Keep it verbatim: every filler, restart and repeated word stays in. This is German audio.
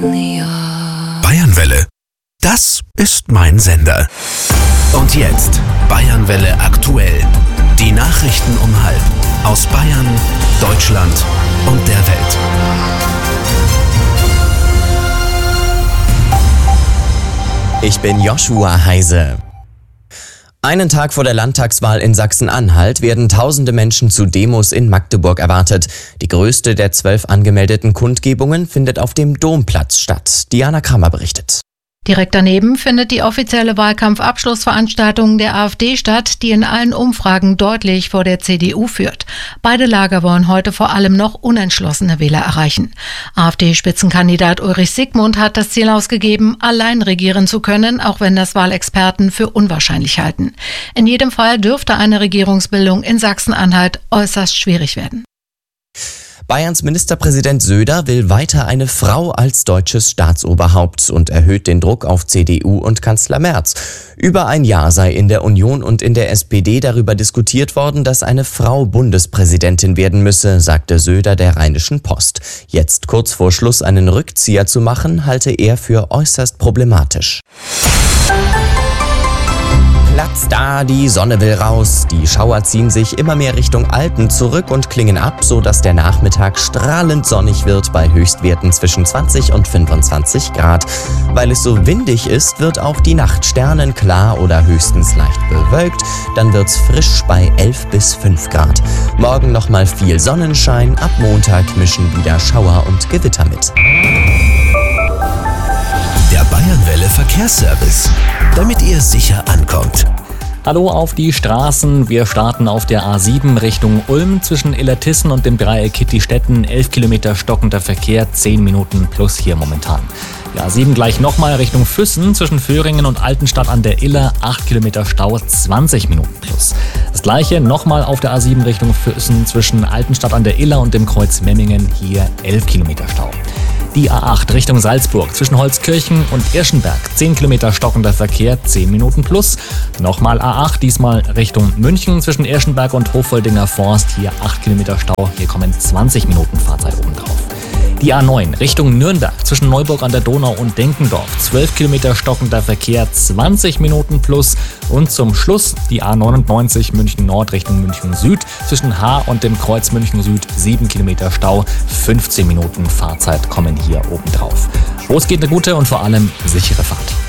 Bayernwelle. Das ist mein Sender. Und jetzt Bayernwelle aktuell. Die Nachrichten um halb. Aus Bayern, Deutschland und der Welt. Ich bin Joshua Heise. Einen Tag vor der Landtagswahl in Sachsen-Anhalt werden tausende Menschen zu Demos in Magdeburg erwartet. Die größte der zwölf angemeldeten Kundgebungen findet auf dem Domplatz statt. Diana Kramer berichtet. Direkt daneben findet die offizielle Wahlkampfabschlussveranstaltung der AfD statt, die in allen Umfragen deutlich vor der C D U führt. Beide Lager wollen heute vor allem noch unentschlossene Wähler erreichen. AfD-Spitzenkandidat Ulrich Siegmund hat das Ziel ausgegeben, allein regieren zu können, auch wenn das Wahlexperten für unwahrscheinlich halten. In jedem Fall dürfte eine Regierungsbildung in Sachsen-Anhalt äußerst schwierig werden. Bayerns Ministerpräsident Söder will weiter eine Frau als deutsches Staatsoberhaupt und erhöht den Druck auf C D U und Kanzler Merz. Über ein Jahr sei in der Union und in der S P D darüber diskutiert worden, dass eine Frau Bundespräsidentin werden müsse, sagte Söder der Rheinischen Post. Jetzt kurz vor Schluss einen Rückzieher zu machen, halte er für äußerst problematisch. Platz da, die Sonne will raus. Die Schauer ziehen sich immer mehr Richtung Alpen zurück und klingen ab, sodass der Nachmittag strahlend sonnig wird bei Höchstwerten zwischen zwanzig und fünfundzwanzig Grad. Weil es so windig ist, wird auch die Nacht sternenklar oder höchstens leicht bewölkt. Dann wird's frisch bei elf bis fünf Grad. Morgen nochmal viel Sonnenschein. Ab Montag mischen wieder Schauer und Gewitter mit. Der Bayernwelle Verkehrsservice, damit ihr sicher ankommt. Hallo auf die Straßen. Wir starten auf der A sieben Richtung Ulm zwischen Illertissen und dem Dreieck Kittistetten. elf Kilometer stockender Verkehr, zehn Minuten plus hier momentan. Die A sieben gleich nochmal Richtung Füssen zwischen Föhringen und Altenstadt an der Iller. acht Kilometer Stau, zwanzig Minuten plus. Das gleiche nochmal auf der A sieben Richtung Füssen zwischen Altenstadt an der Iller und dem Kreuz Memmingen. Hier elf Kilometer Stau. Die A acht Richtung Salzburg zwischen Holzkirchen und Irschenberg. zehn Kilometer stockender Verkehr, zehn Minuten plus. Nochmal A acht, diesmal Richtung München zwischen Irschenberg und Hoffoldinger Forst. Hier acht Kilometer Stau, hier kommen zwanzig Minuten Fahrzeit obendrauf. Die A neun Richtung Nürnberg zwischen Neuburg an der Donau und Denkendorf. zwölf Kilometer stockender Verkehr, zwanzig Minuten plus. Und zum Schluss die A neunundneunzig München Nord Richtung München Süd zwischen Haar und dem Kreuz München Süd. sieben Kilometer Stau, fünfzehn Minuten Fahrzeit kommen hier obendrauf. Los geht eine gute und vor allem sichere Fahrt.